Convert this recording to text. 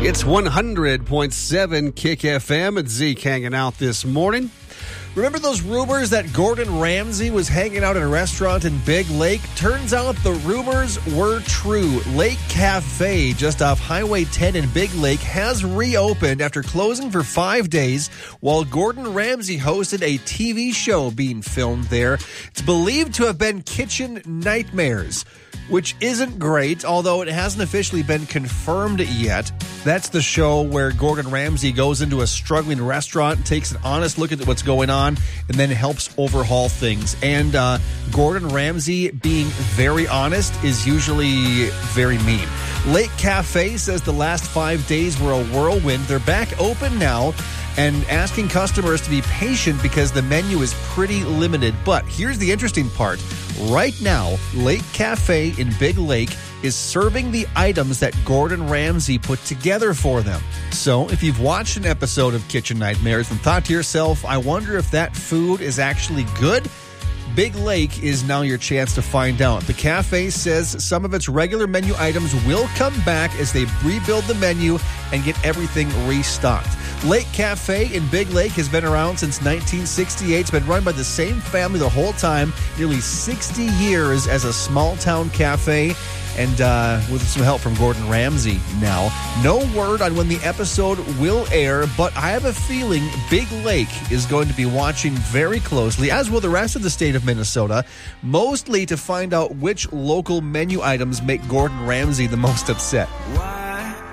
It's 100.7 Kick FM and Zeke hanging out this morning. Remember those rumors that Gordon Ramsay was hanging out at a restaurant in Big Lake? Turns out the rumors were true. Lake Cafe, just off Highway 10 in Big Lake, has reopened after closing for 5 days while Gordon Ramsay hosted a TV show being filmed there. It's believed to have been Kitchen Nightmares, which isn't great, although it hasn't officially been confirmed yet. That's the show where Gordon Ramsay goes into a struggling restaurant, takes an honest look at what's going on, and then helps overhaul things. And Gordon Ramsay, being very honest, is usually very mean. Lake Cafe says the last 5 days were a whirlwind. They're back open now and asking customers to be patient because the menu is pretty limited. But here's the interesting part. Right now, Lake Cafe in Big Lake is serving the items that Gordon Ramsay put together for them. So if you've watched an episode of Kitchen Nightmares and thought to yourself, I wonder if that food is actually good, Big Lake is now your chance to find out. The cafe says some of its regular menu items will come back as they rebuild the menu and get everything restocked. Lake Cafe in Big Lake has been around since 1968. It's been run by the same family the whole time, nearly 60 years as a small-town cafe, and with some help from Gordon Ramsay now. No word on when the episode will air, but I have a feeling Big Lake is going to be watching very closely, as will the rest of the state of Minnesota, mostly to find out which local menu items make Gordon Ramsay the most upset.